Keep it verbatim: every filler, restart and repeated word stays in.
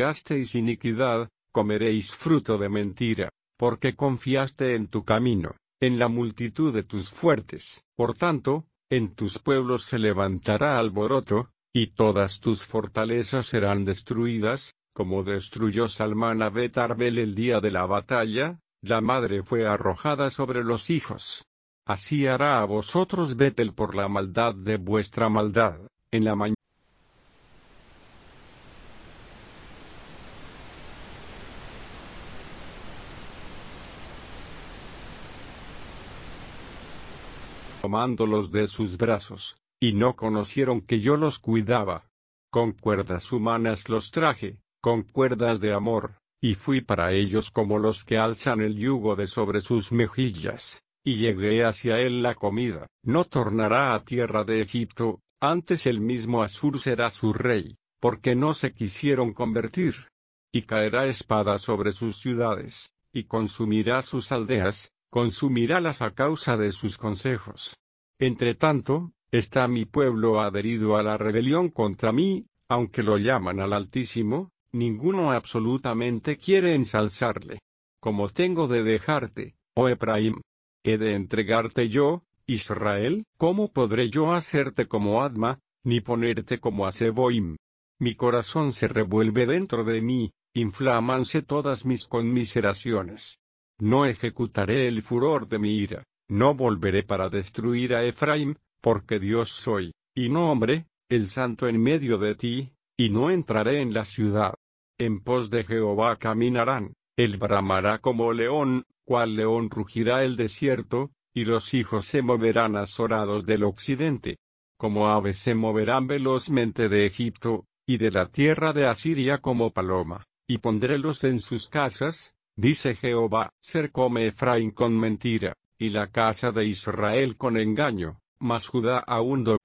hasteis iniquidad, comeréis fruto de mentira, porque confiaste en tu camino, en la multitud de tus fuertes. Por tanto, en tus pueblos se levantará alboroto, y todas tus fortalezas serán destruidas, como destruyó Salmán a Bet Arbel el día de la batalla, la madre fue arrojada sobre los hijos. Así hará a vosotros Betel por la maldad de vuestra maldad, en la mañana. Tomándolos de sus brazos, y no conocieron que yo los cuidaba. Con cuerdas humanas los traje, con cuerdas de amor, y fui para ellos como los que alzan el yugo de sobre sus mejillas, y llegué hacia él la comida. No tornará a tierra de Egipto, antes el mismo Asur será su rey, porque no se quisieron convertir. Y caerá espada sobre sus ciudades, y consumirá sus aldeas, consumirálas a causa de sus consejos. Entre tanto, está mi pueblo adherido a la rebelión contra mí, aunque lo llaman al Altísimo, ninguno absolutamente quiere ensalzarle. Como tengo de dejarte, oh Efraín, he de entregarte yo, Israel, ¿cómo podré yo hacerte como Adma, ni ponerte como a Zeboim? Mi corazón se revuelve dentro de mí, inflámanse todas mis conmiseraciones. No ejecutaré el furor de mi ira, no volveré para destruir a Efraín, porque Dios soy, y no hombre, el santo en medio de ti, y no entraré en la ciudad. En pos de Jehová caminarán, él bramará como león, cual león rugirá el desierto, y los hijos se moverán azorados del occidente. Como aves se moverán velozmente de Egipto, y de la tierra de Asiria como paloma, y pondrélos en sus casas, dice Jehová. Cercóme Efraín con mentira, y la casa de Israel con engaño, mas Judá aún